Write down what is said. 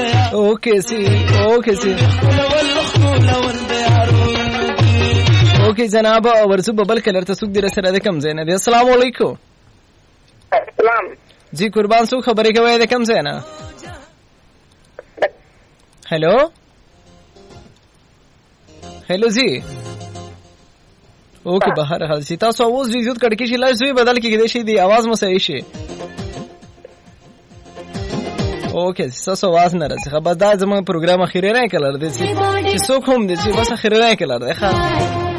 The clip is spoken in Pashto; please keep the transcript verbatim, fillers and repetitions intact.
اوکې سي اوکې سي اوکې جناب ورسو ببل کلر ته سوق دې سره د کم زینه دی. السلام علیکم. السلام جی قربان سو خبرې کوي د کم زینه. Hello hello जी ओके بهر حال سي تاسو اوس دې زیات کړه کې شي لای زوی بدل کې دې شي دی आवाज مو صحیح شي. اوکے تاسو आवाज نه راځي خبر دا زموږ پروګرام اخیری نه کړل دي چې څوک هم دي چې بس اخیری نه کړل دی ښه